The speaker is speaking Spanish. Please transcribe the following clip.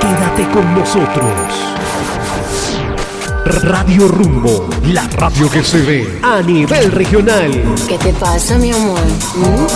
Quédate con nosotros. Radio Rumbo, la radio que se ve a nivel regional. ¿Qué te pasa, mi amor?